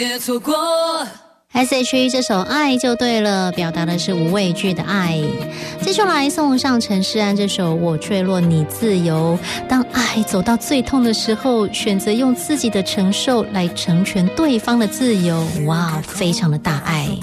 别错过。 S.H.E 这首《爱就对了》表达的是无畏惧的爱。接下来送上陈势安这首《我坠落你自由》。当爱走到最痛的时候，选择用自己的承受来成全对方的自由，哇，非常的大爱。